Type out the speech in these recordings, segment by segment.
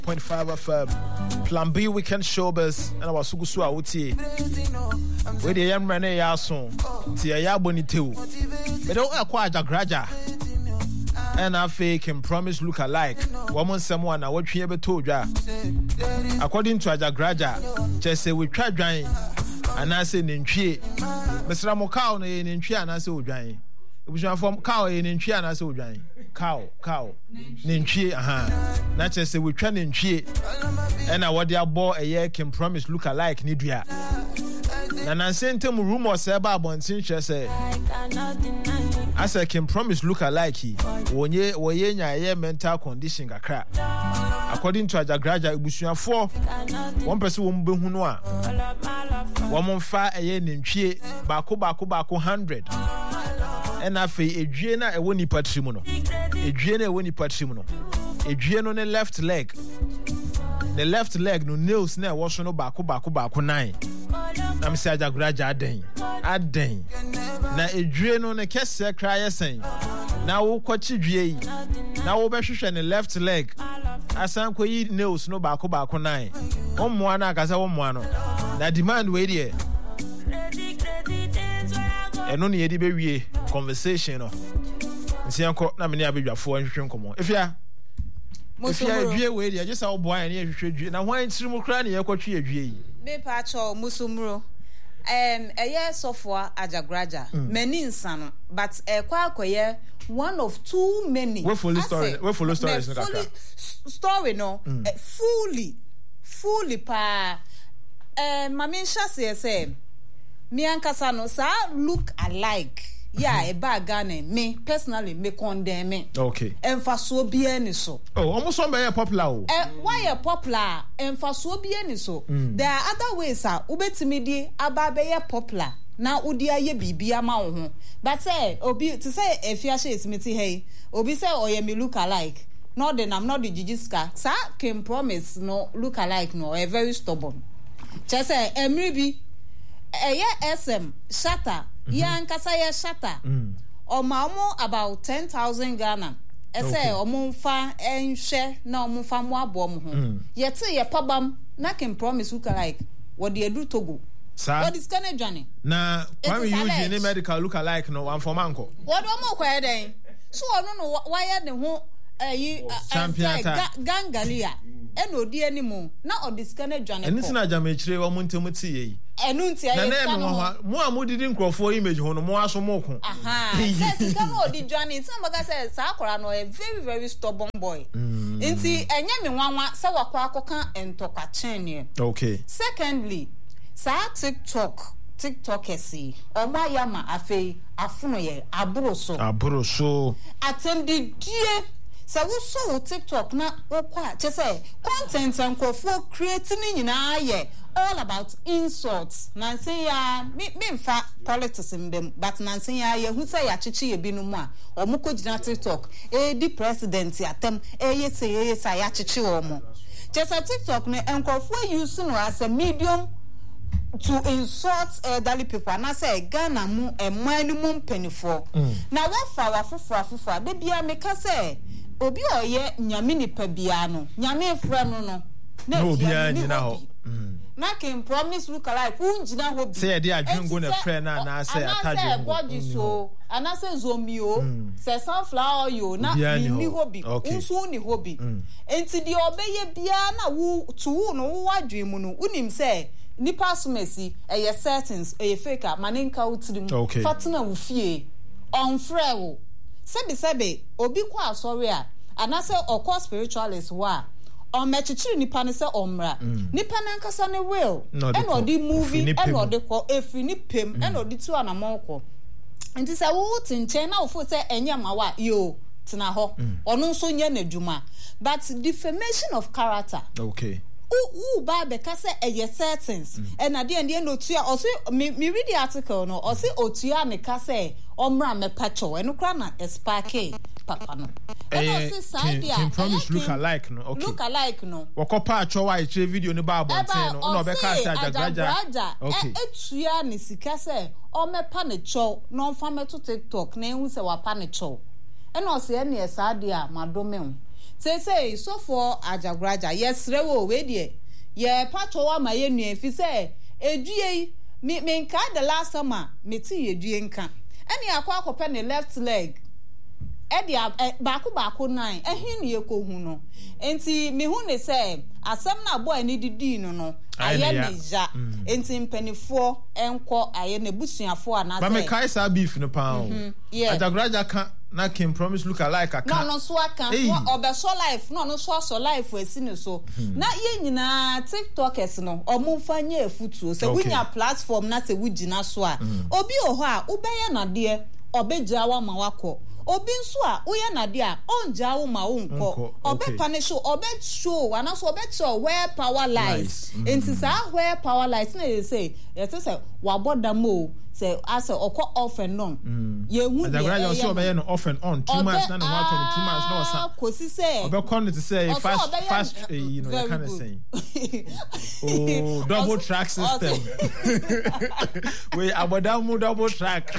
101.5 FM. Plan B Weekend Showbiz. And I was Sugusu Auti. Where the young man yason. Tia Yaboniteu. But don't acquire Jagraja. And I fake and promise look alike. Woman, someone I watch you ever told ya. According to Jagraja, just say we try drying. And I say, Ninchi. Mr. Mokao, Ninchi, and I say, Ujai. It was from cow in Ninchi, and I say, Ujai. Cow. Ninchi, Not just say we try Ninchi. And I what their boy a year can promise look alike, Nidria. And I sent him rumors about Bonsincha say. I said, can promise look alike he. When ye mental condition a crap. According to Jagraja, Bushia 4, one person won't be Hunua. 1 a year in Chie, Bako 100. And I feel a Jena a winnie patrimono. A Jena winnie patrimono. A Jena on the left leg. The left leg no nails near was no Bako 9. I'm saying Jagraja Aden. Now a Jena on a case cry saying. Now what you now over and the left leg. Asan ko yi nails no Bako 9. Omwana kasa omwano. Na demand we there. Eno ni edi be wie conversation no. Nsi anko na me ne abedwafo anhwehwe nkomo. Efia dwie we there just how boy na hwehwe dwie. Na hwan ntirimu kra na yakotwe adwie yi. Me pa cho musumro. Eye sofo Jagraja. Many insano but kwa akoye one of too many. We follow stories no kaka. Story no fully pa mami nhyase say me ankasa no sa look alike yeah e bag Ghana me personally me condemn me okay emfaso bia ni so almost some be popular why you popular emfaso bia ni so there are other ways ubetimi di aba be popular na udi aye bibia ma wo ho but say obi to say efiashe esmiti hey obi say oye me look alike no then I'm not the jijiska sa can promise no look alike no a very stubborn just say emribi SM shatter yankasa ya shatter omo about 10,000 Ghana say omo fa enhwe na omo fa mo abom ho yete ye pabam na can promise look alike what dey do Togo what is gonna journey na when we use any medical look alike no one for manko what omo kwa den so no why the ho gangalia eno di animo na odiskane dwane ko eni na jamechire wo muntemu ti yi enu nti ayi na mo amodidi nkrofo image ho no mo aso mo ko say sika no odi dwane somebody say sa akora no a very very stubborn boy nti enye me nwanwa se wakwa akoka entoka chen okay secondly sa TikTok esi oba yama afei afuno ye abroso attended die so we saw TikTok na okwa che say content and for creating nyina ye all about insults na say ya me mfa politics in them but na say ya hu say ya chichi ye binu mu a omuko gina TikTok di president atem yes ya chichi omo che say TikTok na enkofo use no as a medium to insult elderly people and I say Ghana mu minimum penifo na what for de bia make say obi oye nyame nipa bia no nyame efra no na bia nyina ho na can promise look alike unjina ho bi say dey adwengo na frɛ na na say atadwengo body so and I say zomio say sunflower oil na ni ho bi unso ni ho bi enti de obeye bia na wo to no wo adwen mu no unim say nipa sumesi eye settings eye faker maninka utrim fatina wo fie on frewo sebe obi kwa asori a anase okọ spiritualist wa on mechichiri nipa ne se omra nipa nankasa ne will and odi movie and odi ko efi ni pem and odi tu anamonko nti se wo tinchen na ofo se enye mawa yo tina ho ono nso nye nadwuma but defamation of character okay ba be ka say eye settings and ade no tua o say me read the article no o say otua me ka say omra me pacho eno kra na sparke papa no and o say side dia promise look alike no okay look alike no wokopa acho wa e video ni ba abonten no no be ka say Jagraja okay etua ni sika say o me pa ne cho no mfa me to TikTok na ehu say wa pa ne cho and o say na side dia madome say so for ajagraja yes rewo we die ye pato wa ma ye nua fi say edue me nka the last summer me ti edue nka eni akwa akopɛ ne left leg edi baako 9 ehin ne ekohu no enti me hu ne say asem na boy ni didi no aye ne ja enti mpanifo enko aye ne busuafo ana say ba me kai sa beef no pa o ajagraja ka na Kim Promise look alike aka no so aka obe so life no so life esi ne so na ye nyina TikTokers no omfa nya efutuo se wunya platform na se wugina so a obi oho a ubeye na de obegya wa ma wakọ obi nso a uye na de a onja wo ma wo nko obe punish obe show ana so obe show where power lies enti sa where power lies na they say waboda mo say as okọ off and on ye hu de ya so obe no off and on 2 months na no 2 months no sa kosi say obe con to say fast you know kind of saying oh double track system we aboda mo double track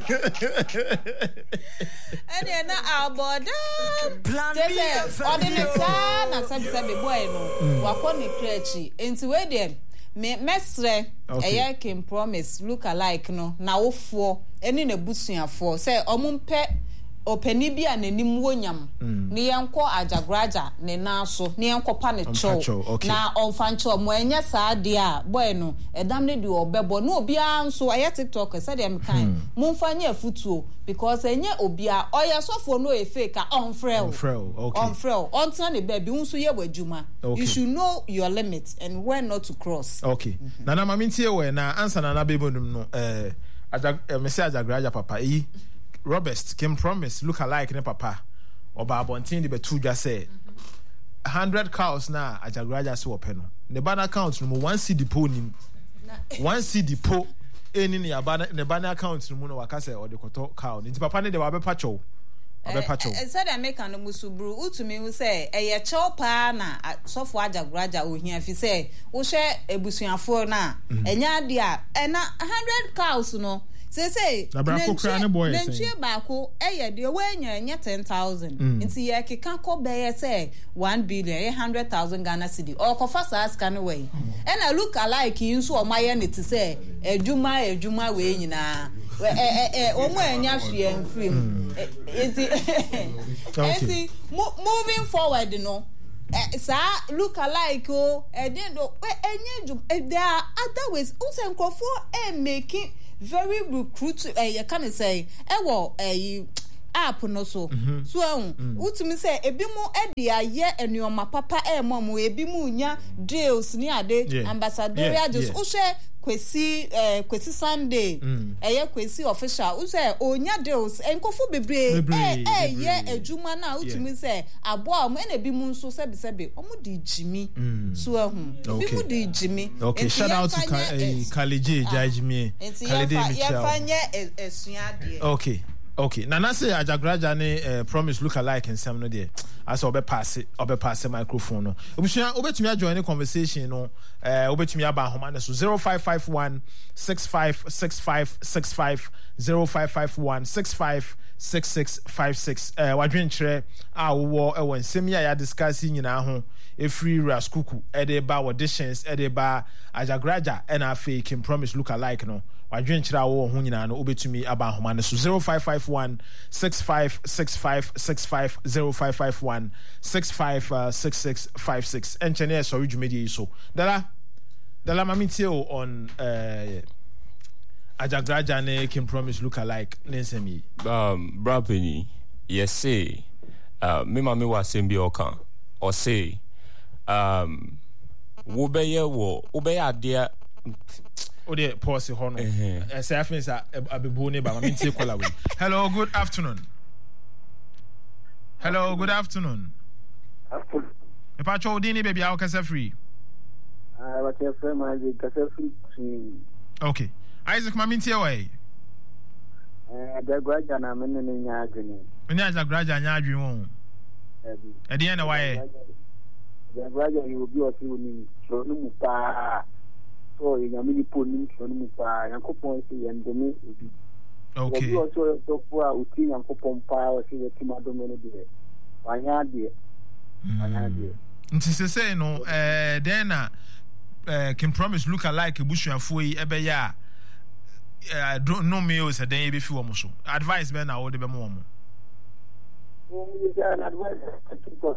and na aboda plan B ordinary na sabi boy no wakọ ne krechi enti we dem me mesre eya Kim Promise look alike no na wofo eni na busuafo say omumpe opani bia nanim wonyam ne yenko ajagraja ne naso ne yenko pa ne chow na onfancho mo enya saa de a boy no edam ne de obebo no obia nso aya TikTok say dem kan mumfanya afutuo because enye obia oya sofo no e fake a onfrel ontan ne baby nso ye wadwuma you should know your limits and when not to cross okay na mama ntie we na answer na bebonum no ajagraja papa yi Robert Kim Promise look alike ne papa oba abontin de betu dwa say 100 cows na ajagraja se ope no ne bank account no 1 cedi po nim 1 cedi po eni ne abana ne bank account no no waka say o de koto cow ni papa ne de wa be pacho said I make an musubru utumi hu say eye chopa na sofo ajagraja ohia fi say wo hwe ebusuafo na enya de a na 100 cows no say nentwe baako de wanya 10,000 nti ye keka ko be say 1 billion 100,000 Ghana cedi or ko fast ask can way and I look alike you so o maye ne ti say edwuma we nyina omo enya hwe enfim enti moving forward no look alike there are other ways usenkofo making very recruit you can say app no so so utumi say ebi mu e dia ye enuoma papa mom ebi mu nya deals ni ade ambassadorial deals uhwe kwesi Sunday kwesi official u say onya deals enkofu bebre ye ejuma na utumi say abo am na ebi mu nso sebe omu di jimi so ebi mu di jimi okay shout out to Kalije Jajimi Kalide Mitchell fanye esua de okay na say ajagraja ne Promise look alike in some no there as obe pass microphone no obetumi join the conversation no obetumi aba homa na so 0551 656565 0551 656656 wadwen kire a wo nsem ya discuss nyina ho free raskuku de ba auditions de ba ajagraja na afi Kim Promise look alike no wadwen kire a wo ho nyina no obetumi aba homa na so 0551 656565 0551 656656 engineer sorry jumedi so dala mamiti on ajagraja ne Kim Promise look alike nensemi brapeni yes say me mama wa sembi okan or say wo be ade o de pause ho no say afin sa abebu ne ba mamiti kola we hello good afternoon Epa cho dini baby how kasa free what your friend my kasa free okay Isaac maminti away ajagraja na me ne nya adwene me nya ajagraja nya adwene won e de na waye ajagraja you obi o si woni so no mu pa so e nya me ni po ni so no mu pa yankopon si yendome obi okay obi o so for uti yankopon pa o si wetima do me no de wanya de Nti say no then can promise look alike busuafo yi ebeya I don't know me say then be fi wo so advice be na wo de be mo mo advice because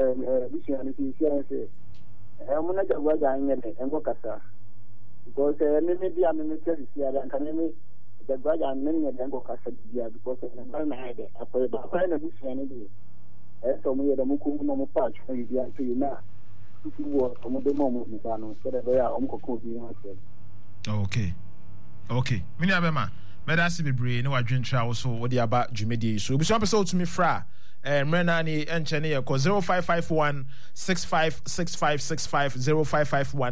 I'm not going to go kasa because maybe I'm in the case here and can the brother and many of them go kasa because I'm not hide I put the kind of mission so me the muku no patch for you to you now to work from the moment so that they are okay mini abema medasi bebre no wadwen tra so wo de aba dwumedi so obi so person to me fra Mrenani enchene ye 0551 656565 0551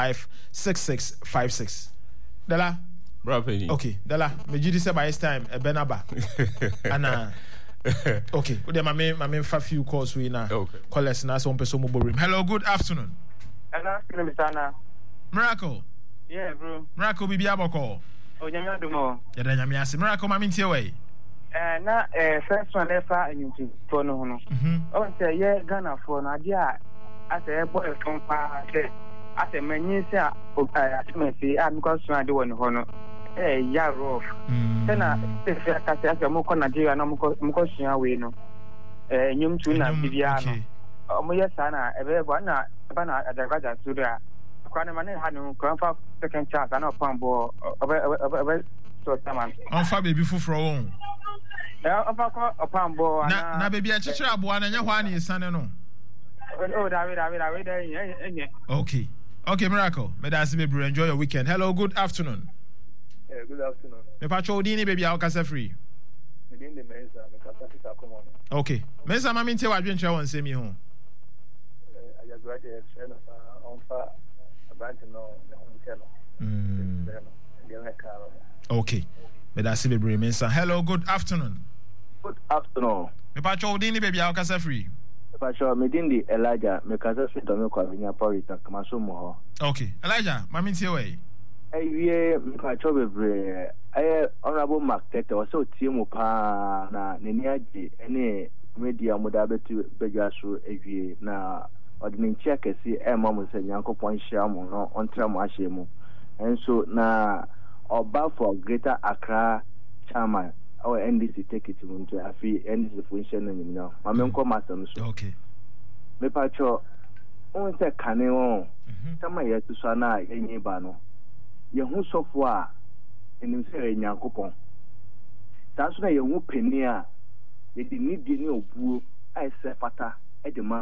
656656 Dala Brapeni okay Dala me jidi say by this time benaba ana okay we dey my fa few calls we na callers na so person mo borim. Hello, good afternoon. Hello, Mr. Anna. Miracle. Yeah, bro. Miracle bibi aboko. O nyame adumo. Ya da nyame ase. Miracle mami ntie we. Na first one efa anyunti for no hono. O say ye Ghana for na dia ase e boy from pa say ase manyi say atimesi a because so ade woni hono. Ya rough. Tena se ase mo ko Nigeria na mo ko sua we no. Nyum tu na bibia no. Mo ye sana ebe bo na ba na adagaja sura. Kwane mane ha no kwanfa second chance na pambo ebe so taman. On fa baby fufro won. Na baby a chichira aboa na nya hwa na isane no. Oh, David. Okay, Miracle. May that baby enjoy your weekend. Hello, good afternoon. Yeah, good afternoon. Me pacho odini baby how kasa free. Me din de Mensa, me kasa fika komo. Okay. Mensa mami nte wadwen tra won semi ho. I graduate na on fa about no hotel. Okay. May that baby Mensa. Hello, good afternoon. Good afternoon. Me pacho odini baby how kasa free. Me pacho me din di Elijah, me kasa free to me kwa vinya porita kama so mo ho. Okay. Elijah, mami nte we. Aye, me pacho bebre. Aye, honorable Mark Tete also tie mu pa na neni age ene media moda betu bedwa so ewie na ordinance akesi e ma mo se Nyankopon hia mo no ontra mo ahye mu. Enso na Oba for Greater Accra chairman our NDC take it to afi NDC function na nyina ma me nko masam so okay me pacho on se kane won tama ye tu so na yenyi ba no ye hu sofo a enim se Nyankopon ta so na ye hu peni a ye di ni obuo ai se fata e de ma